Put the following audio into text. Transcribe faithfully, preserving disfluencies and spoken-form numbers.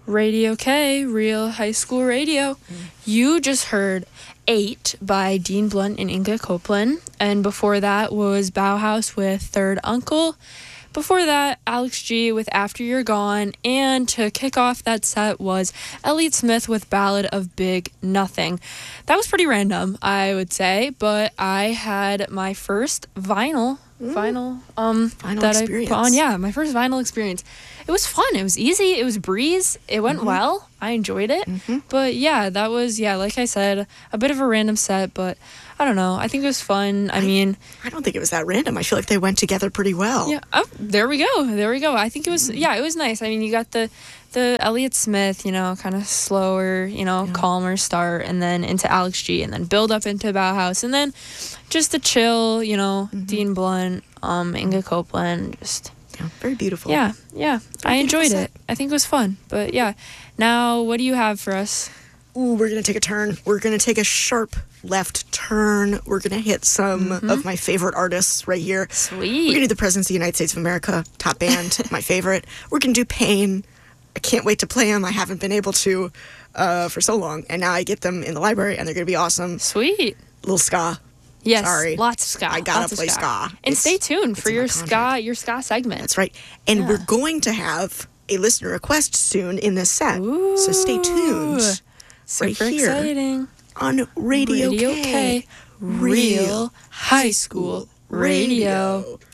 Radio K, Real High School Radio. Mm. You just heard Eight by Dean Blunt and Inga Copeland. And before that was Bauhaus with Third Uncle. Before that, Alex G with After You're Gone. And to kick off that set was Elliott Smith with Ballad of Big Nothing. That was pretty random, I would say. But I had my first vinyl. Mm. Vinyl. Um, vinyl that experience. I put on. Yeah, my first vinyl experience. It was fun. It was easy. It was a breeze. It went mm-hmm. well. I enjoyed it. Mm-hmm. But yeah, that was, yeah, like I said, a bit of a random set, but I don't know. I think it was fun. I, I mean... I don't think it was that random. I feel like they went together pretty well. Yeah. Oh, there we go. There we go. I think it was, mm-hmm. yeah, it was nice. I mean, you got the, the Elliott Smith, you know, kind of slower, you know, yeah. calmer start, and then into Alex G, and then build up into Bauhaus, and then just a chill, you know, mm-hmm. Dean Blunt, um, Inga Copeland, just... Yeah, very beautiful. Yeah, yeah. Very I enjoyed set. it. I think it was fun. But yeah. Now, what do you have for us? Ooh, we're going to take a turn. We're going to take a sharp left turn. We're going to hit some mm-hmm. of my favorite artists right here. Sweet. We're going to do the Presidents of the United States of America, top band, my favorite. We're going to do Pain. I can't wait to play them. I haven't been able to uh, for so long. And now I get them in the library, and they're going to be awesome. Sweet. Little ska. Yes, Sorry. lots of ska. I gotta lots play ska. ska. And it's, stay tuned for your ska, your ska segment. That's right. And yeah. we're going to have a listener request soon in this set. Ooh, so stay tuned. Super right here exciting. On Radio, Radio K. K. Real High School Radio.